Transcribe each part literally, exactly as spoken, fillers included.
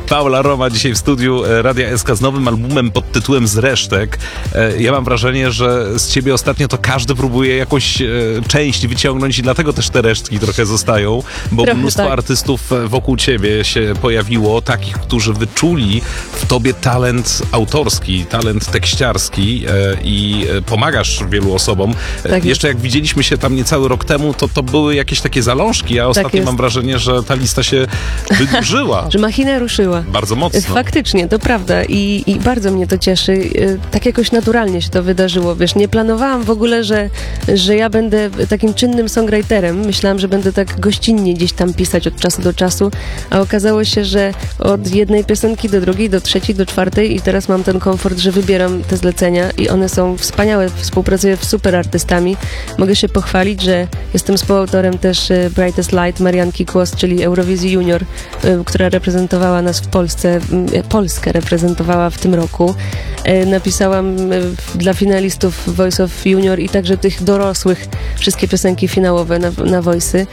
Paula Roma dzisiaj w studiu Radia S K z nowym albumem pod tytułem Z resztek. Ja mam wrażenie, że z ciebie ostatnio to każdy próbuje jakąś część wyciągnąć i dlatego też te resztki trochę zostają, bo Trochę mnóstwo tak. artystów wokół ciebie się pojawiło, takich, którzy wyczuli w tobie talent autorski, talent tekściarski i pomagasz wielu osobom. Tak Jeszcze jak widzieliśmy się tam niecały rok temu, to to były jakieś takie zalążki, a ostatnio jest. mam wrażenie, że ta lista się wydłużyła. Że machina ruszyła. Bardzo mocno. Faktycznie, to prawda I, i bardzo mnie to cieszy. Tak jakoś naturalnie się to wydarzyło. Wiesz, nie planowałam w ogóle, że, że ja będę takim czynnym songwriterem. Myślałam, że będę tak gościnnie gdzieś tam pisać od czasu do czasu, a okazało się, że od jednej piosenki do drugiej, do trzeciej, do czwartej i teraz mam ten komfort, że wybieram te zlecenia i one są wspaniałe. Współpracuję z super artystami. Mogę się pochwalić, że jestem współautorem też Brightest Light Marianki Kłos, czyli Eurowizji Junior, która reprezentowała nas w Polsce, Polskę reprezentowała w tym roku. Napisałam dla finalistów Voice of Junior i także tych dorosłych wszystkie piosenki finałowe na, na Voice'y.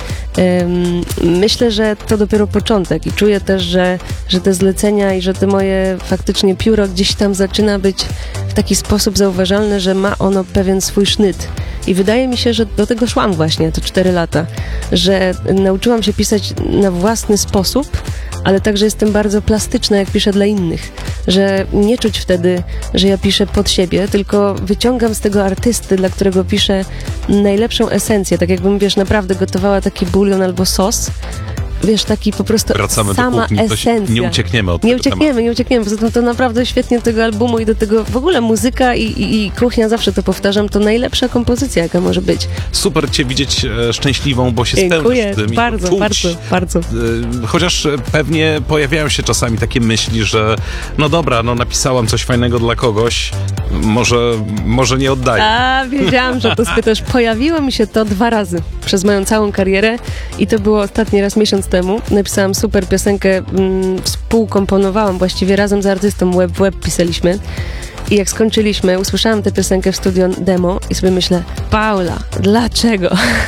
Myślę, że to dopiero początek i czuję też, że, że te zlecenia i że te moje faktycznie pióro gdzieś tam zaczyna być w taki sposób zauważalne, że ma ono pewien swój sznyt. I wydaje mi się, że do tego szłam właśnie te cztery lata, że nauczyłam się pisać na własny sposób, ale także jestem bardzo plastyczna, jak piszę dla innych, że nie czuć wtedy, że ja piszę pod siebie, tylko wyciągam z tego artysty, dla którego piszę najlepszą esencję, tak jakbym, wiesz, naprawdę gotowała taki bulion albo sos, wiesz, taki po prostu Wracamy sama do kuchni, to esencja. nie uciekniemy od Nie tego uciekniemy, tematu. nie uciekniemy. Poza tym to naprawdę świetnie do tego albumu i do tego w ogóle muzyka i, i, i kuchnia, zawsze to powtarzam, to najlepsza kompozycja, jaka może być. Super cię widzieć e, szczęśliwą, bo się Dziękuję, spełnisz tym. bardzo, i to czuć. bardzo, bardzo. E, chociaż pewnie pojawiają się czasami takie myśli, że no dobra, no napisałam coś fajnego dla kogoś, może, może nie oddaję. A, wiedziałam, że to spytasz. Pojawiło mi się to dwa razy przez moją całą karierę i to było ostatni raz miesiąc temu. Napisałam super piosenkę, mm, współkomponowałam właściwie razem z artystą, web w web pisaliśmy. I jak skończyliśmy, usłyszałam tę piosenkę w studio demo i sobie myślę, Paula, dlaczego?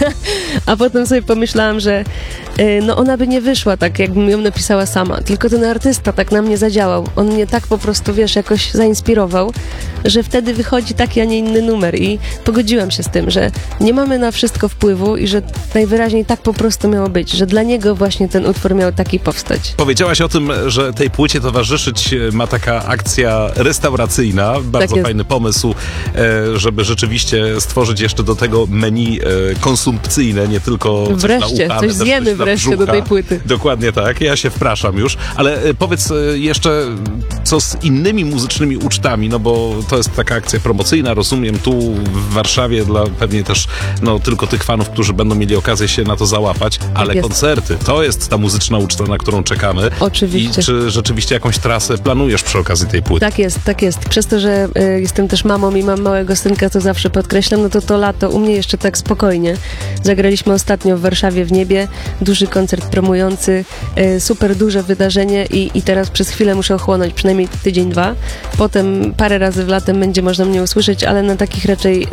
A potem sobie pomyślałam, że y, no ona by nie wyszła tak, jakbym ją napisała sama. Tylko ten artysta tak na mnie zadziałał. On mnie tak po prostu, wiesz, jakoś zainspirował, że wtedy wychodzi taki, a nie inny numer. I pogodziłam się z tym, że nie mamy na wszystko wpływu i że najwyraźniej tak po prostu miało być, że dla niego właśnie ten utwór miał taki powstać. Powiedziałaś o tym, że tej płycie towarzyszyć ma taka akcja restauracyjna. Bardzo Tak fajny pomysł, żeby rzeczywiście stworzyć jeszcze do tego menu konsumpcyjne, nie tylko coś Wreszcie, dla ucha, coś ale też zjemy coś dla wreszcie brzucha. do tej płyty. Dokładnie tak, ja się wpraszam już, ale powiedz jeszcze, co z innymi muzycznymi ucztami, no bo to jest taka akcja promocyjna, rozumiem, tu w Warszawie dla pewnie też no, tylko tych fanów, którzy będą mieli okazję się na to załapać, ale jest. koncerty, to jest ta muzyczna uczta, na którą czekamy. Oczywiście. I czy rzeczywiście jakąś trasę planujesz przy okazji tej płyty? Tak jest, tak jest. Przez to, że y, jestem też mamą i mam małego synka, to zawsze podkreślam, no to to lato u mnie jeszcze tak spokojnie. Zagraliśmy ostatnio w Warszawie w Niebie, duży koncert promujący, y, super duże wydarzenie i, i teraz przez chwilę muszę ochłonąć, przynajmniej tydzień, dwa. Potem parę razy w latem będzie można mnie usłyszeć, ale na takich raczej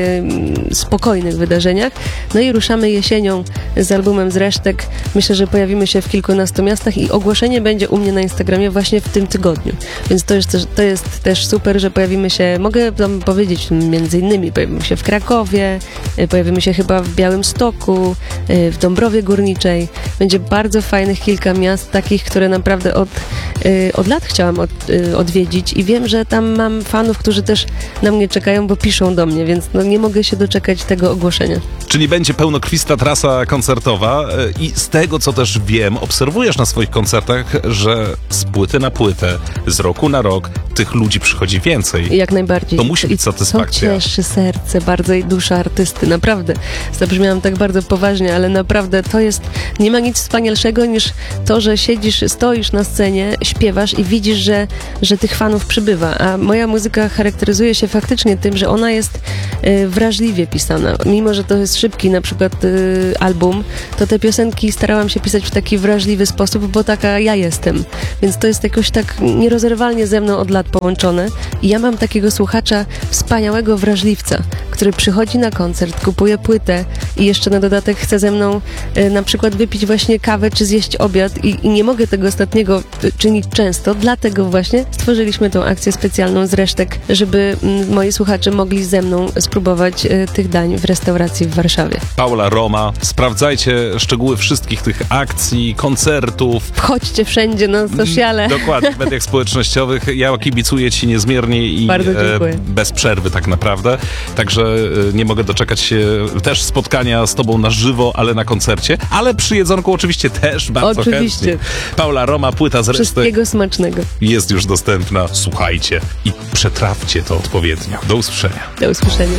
y, spokojnych wydarzeniach. No i ruszamy jesienią z albumem Z resztek. Myślę, że pojawimy się w kilkunastu miastach i ogłoszenie będzie u mnie na Instagramie właśnie w tym tygodniu. Więc to jest też, to jest też super, że pojawimy się, mogę wam powiedzieć między innymi, pojawimy się w Krakowie, pojawimy się chyba w Białymstoku, w Dąbrowie Górniczej. Będzie bardzo fajnych kilka miast, takich, które naprawdę od, od lat chciałam od, odwiedzić i wiem, że tam mam fanów, którzy też na mnie czekają, bo piszą do mnie, więc no nie mogę się doczekać tego ogłoszenia. Czyli będzie pełnokrwista trasa koncertowa i z tego, co też wiem, obserwujesz na swoich koncertach, że z płyty na płytę, z roku na rok tych ludzi przychodzi więcej. Jak najbardziej. To musi być I satysfakcja. To cieszy serce bardzo i dusza artysty, naprawdę. Zabrzmiałam tak bardzo poważnie, ale naprawdę to jest, nie ma nic wspanialszego niż to, że siedzisz, stoisz na scenie, śpiewasz i widzisz, że, że tych fanów przybywa. A moja muzyka charakteryzuje się faktycznie tym, że ona jest y, wrażliwie pisana. Mimo, że to jest szybki na przykład y, album, to te piosenki starałam się pisać w taki wrażliwy sposób, bo taka ja jestem. Więc to jest jakoś tak nierozerwalnie ze mną od lat połączone i ja mam takiego słuchacza wspaniałego wrażliwca, który przychodzi na koncert, kupuje płytę i jeszcze na dodatek chce ze mną e, na przykład wypić właśnie kawę czy zjeść obiad i, i nie mogę tego ostatniego e, czynić często, dlatego właśnie stworzyliśmy tą akcję specjalną z resztek, żeby m, moi słuchacze mogli ze mną spróbować e, tych dań w restauracji w Warszawie. Paula Roma, sprawdzajcie szczegóły wszystkich tych akcji, koncertów. Wchodźcie wszędzie na sociale. Dokładnie, w mediach społecznościowych. Ja kibicuję Ci niezmiernie i Bardzo dziękuję. e, bez przerwy tak naprawdę. Także e, nie mogę doczekać się też spotkania z Tobą na żywo, ale na koncercie. Ale przy jedzonku oczywiście też bardzo Oczywiście. chętnie. Paula Roma, płyta z resztek Wszystkiego smacznego. jest już dostępna. Słuchajcie i przetrawcie to odpowiednio. Do usłyszenia. Do usłyszenia.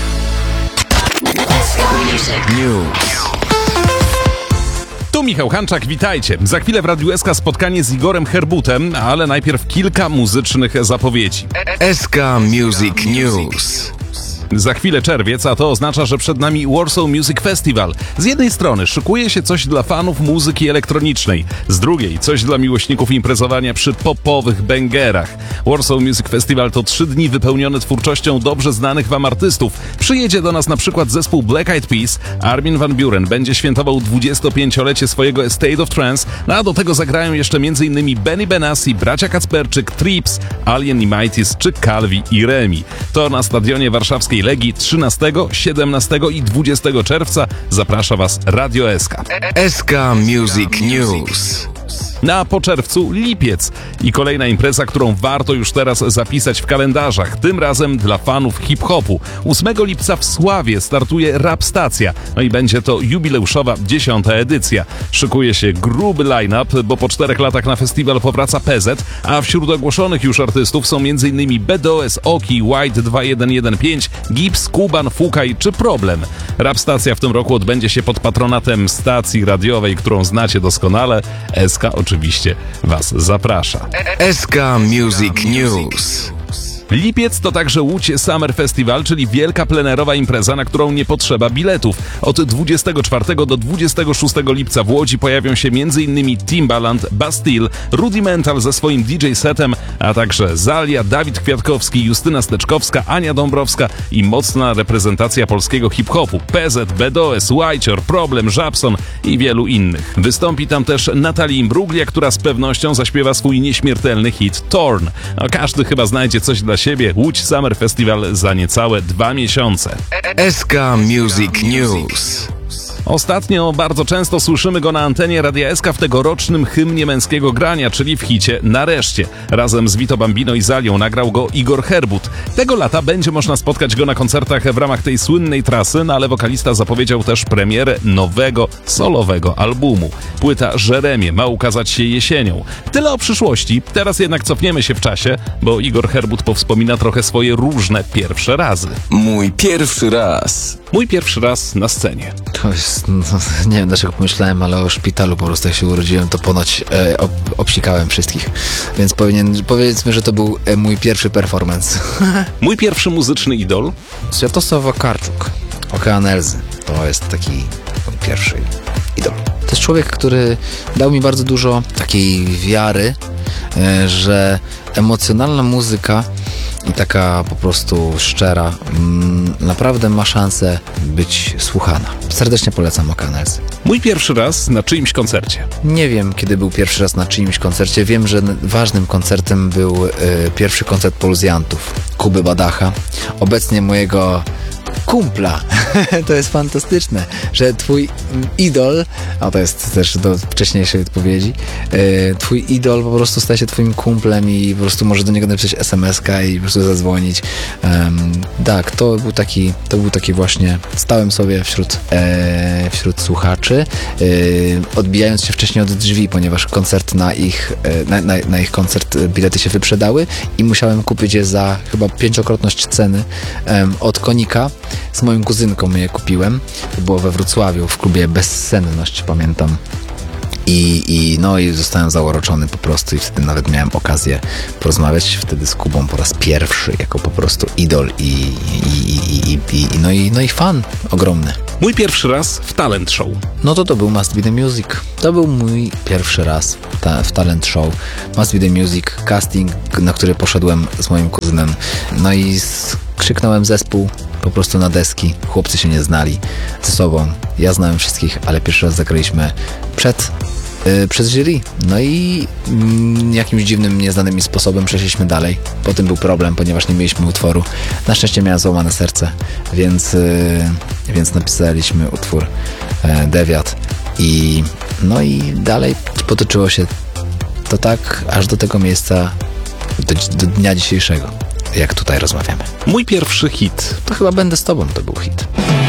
News. Tu Michał Hanczak, witajcie. Za chwilę w Radiu S K spotkanie z Igorem Herbutem, ale najpierw kilka muzycznych zapowiedzi. S K Music News. Za chwilę czerwiec, a to oznacza, że przed nami Warsaw Music Festival. Z jednej strony szykuje się coś dla fanów muzyki elektronicznej, z drugiej coś dla miłośników imprezowania przy popowych bęgerach. Warsaw Music Festival to trzy dni wypełnione twórczością dobrze znanych wam artystów. Przyjedzie do nas na przykład zespół Black Eyed Peas, Armin van Buuren będzie świętował dwudziestopięciolecie swojego A State of Trance, no a do tego zagrają jeszcze m.in. Benny Benassi, bracia Kacperczyk, Trips, Alien i Mighties czy Calvi i Remi. To na stadionie warszawskiej Legii trzynastego, siedemnastego i dwudziestego czerwca zaprasza Was Radio S K. S K Music News. A po czerwcu lipiec i kolejna impreza, którą warto już teraz zapisać w kalendarzach, tym razem dla fanów hip-hopu. ósmego lipca w Sławie startuje Rap Stacja, no i będzie to jubileuszowa dziesiąta edycja. Szykuje się gruby line-up, bo po czterech latach na festiwal powraca P Z, a wśród ogłoszonych już artystów są m.in. B D O S, Oki, White dwa jeden jeden pięć, Gibbs, Kuban, Fukaj czy Problem. Rap Stacja w tym roku odbędzie się pod patronatem stacji radiowej, którą znacie doskonale. S K oczywiście Was zaprasza. S K Music News. Lipiec to także Łódź Summer Festival, czyli wielka plenerowa impreza, na którą nie potrzeba biletów. Od dwudziestego czwartego do dwudziestego szóstego lipca w Łodzi pojawią się m.in. Timbaland, Bastille, Rudimental ze swoim D J setem, a także Zalia, Dawid Kwiatkowski, Justyna Steczkowska, Ania Dąbrowska i mocna reprezentacja polskiego hip-hopu. P Z, B D O S, Whitehor, Problem, Żabson i wielu innych. Wystąpi tam też Natalie Imbruglia, która z pewnością zaśpiewa swój nieśmiertelny hit Torn. No, każdy chyba znajdzie coś dla siebie. Łódź Summer Festival za niecałe dwa miesiące. S K Music News. Ostatnio bardzo często słyszymy go na antenie Radia S K w tegorocznym hymnie męskiego grania, czyli w hicie Nareszcie. Razem z Vito Bambino i Zalią nagrał go Igor Herbut. Tego lata będzie można spotkać go na koncertach w ramach tej słynnej trasy, no ale wokalista zapowiedział też premierę nowego, solowego albumu. Płyta Jeremie ma ukazać się jesienią. Tyle o przyszłości, teraz jednak cofniemy się w czasie, bo Igor Herbut powspomina trochę swoje różne pierwsze razy. Mój pierwszy raz. Mój pierwszy raz na scenie. To jest, no, nie wiem dlaczego pomyślałem, ale o szpitalu po prostu jak się urodziłem, to ponoć e, ob, obsikałem wszystkich. Więc powinien, powiedzmy, że to był e, mój pierwszy performance. Mój pierwszy muzyczny idol? Światosław Wakarczuk, Okean Elzy. To jest taki mój pierwszy idol. To jest człowiek, który dał mi bardzo dużo takiej wiary, e, że emocjonalna muzyka i taka po prostu szczera mm, naprawdę ma szansę być słuchana. Serdecznie polecam Okean Elzy. Mój pierwszy raz na czyimś koncercie. Nie wiem, kiedy był pierwszy raz na czyimś koncercie. Wiem, że ważnym koncertem był y, pierwszy koncert Polzjantów, Kuby Badacha. Obecnie mojego kumpla. To jest fantastyczne, że twój idol, a to jest też do wcześniejszej odpowiedzi, yy, twój idol po prostu staje się twoim kumplem i po prostu możesz do niego napisać es em eska i po prostu zadzwonić. Um, tak, to był taki, to był taki właśnie, stałem sobie wśród, e, wśród słuchaczy, e, odbijając się wcześniej od drzwi, ponieważ koncert na ich, e, na, na, na ich koncert bilety się wyprzedały i musiałem kupić je za chyba pięciokrotność ceny e, od Konika. Z moją kuzynką je kupiłem. To było we Wrocławiu w klubie Bezsenność, pamiętam. I, i no i zostałem zauroczony po prostu i wtedy nawet miałem okazję porozmawiać wtedy z Kubą po raz pierwszy jako po prostu idol i, i, i, i, i, no, i, no i fan ogromny. Mój pierwszy raz w talent show. No to to był Must Be The Music. To był mój pierwszy raz ta, w talent show. Must Be The Music, casting, na który poszedłem z moim kuzynem. No i skrzyknąłem zespół po prostu na deski. Chłopcy się nie znali ze sobą. Ja znałem wszystkich, ale pierwszy raz zagraliśmy przed yy, przez jury. No i mm, jakimś dziwnym, nieznanym mi sposobem przeszliśmy dalej. Potem był problem, ponieważ nie mieliśmy utworu. Na szczęście miałem złamane serce, więc, yy, więc napisaliśmy utwór yy, Dewiat. I no i dalej potoczyło się to tak, aż do tego miejsca, do, do dnia dzisiejszego, jak tutaj rozmawiamy. Mój pierwszy hit. To chyba Będę z tobą, to był hit.